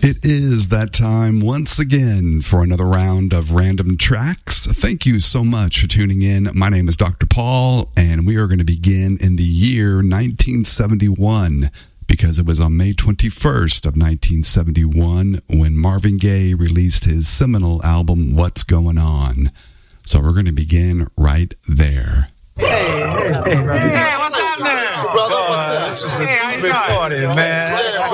It is that time once again for another round of random tracks. Thank you so much for tuning in. My name is Dr. Paul, and we are going to begin in the year 1971 because it was on May 21st of 1971 when Marvin Gaye released his seminal album, What's Going On. So we're going to begin right there. Hey, what's happening? Brother, what's up? This is a big party, man.